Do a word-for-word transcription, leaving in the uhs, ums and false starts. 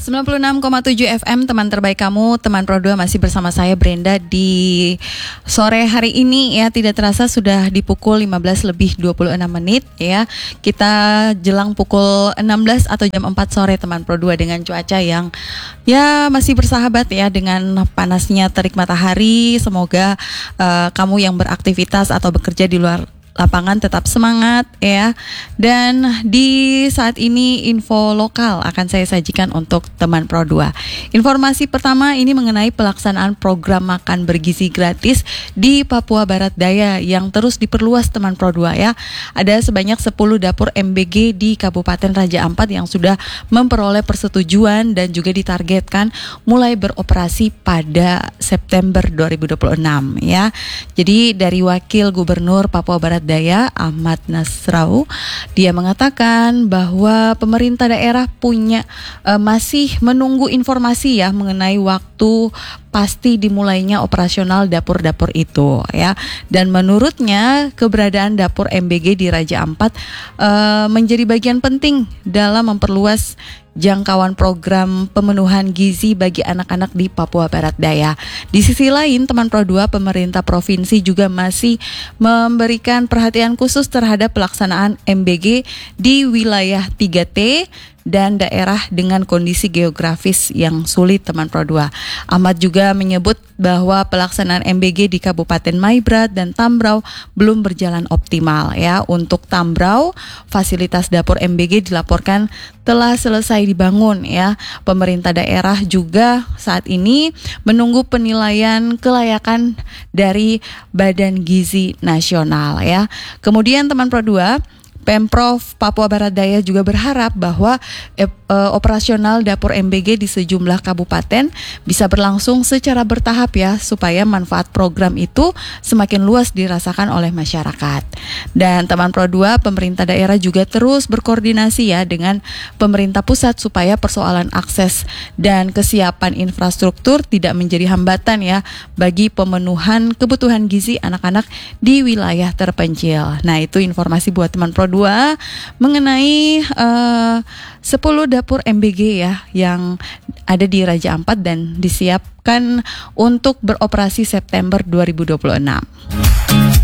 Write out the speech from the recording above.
sembilan puluh enam koma tujuh F M, teman terbaik kamu, teman Pro dua, masih bersama saya Brenda di sore hari ini ya. Tidak terasa sudah di pukul lima belas lebih dua puluh enam menit ya. Kita jelang pukul enam belas atau jam empat sore teman Pro dua, dengan cuaca yang ya masih bersahabat ya, dengan panasnya terik matahari. Semoga uh, kamu yang beraktivitas atau bekerja di luar lapangan tetap semangat ya. Dan di saat ini info lokal akan saya sajikan untuk teman Pro dua. Informasi pertama ini mengenai pelaksanaan program makan bergizi gratis di Papua Barat Daya yang terus diperluas teman Pro dua ya. Ada sebanyak sepuluh dapur M B G di Kabupaten Raja Ampat yang sudah memperoleh persetujuan dan juga ditargetkan mulai beroperasi pada September dua ribu dua puluh enam ya. Jadi dari Wakil Gubernur Papua Barat Daya Ahmad Nasrau, dia mengatakan bahwa pemerintah daerah punya uh, masih menunggu informasi ya mengenai waktu pasti dimulainya operasional dapur-dapur itu ya. Dan menurutnya keberadaan dapur M B G di Raja Ampat uh, menjadi bagian penting dalam memperluas jangkauan program pemenuhan gizi bagi anak-anak di Papua Barat Daya. Di sisi lain, teman Pro dua, pemerintah provinsi juga masih memberikan perhatian khusus terhadap pelaksanaan M B G di wilayah tiga T dan daerah dengan kondisi geografis yang sulit teman Pro dua. Ahmad juga menyebut bahwa pelaksanaan M B G di Kabupaten Maibrat dan Tambrau belum berjalan optimal ya. Untuk Tambrau, fasilitas dapur M B G dilaporkan telah selesai dibangun ya. Pemerintah daerah juga saat ini menunggu penilaian kelayakan dari Badan Gizi Nasional ya. Kemudian teman Pro dua, Pemprov Papua Barat Daya juga berharap bahwa eh, eh, operasional dapur M B G di sejumlah kabupaten bisa berlangsung secara bertahap ya, supaya manfaat program itu semakin luas dirasakan oleh masyarakat. Dan teman Pro dua, pemerintah daerah juga terus berkoordinasi ya dengan pemerintah pusat supaya persoalan akses dan kesiapan infrastruktur tidak menjadi hambatan ya bagi pemenuhan kebutuhan gizi anak-anak di wilayah terpencil. Nah, itu informasi buat teman Pro dua mengenai uh, sepuluh dapur M B G ya yang ada di Raja Ampat dan disiapkan untuk beroperasi September dua ribu dua puluh enam.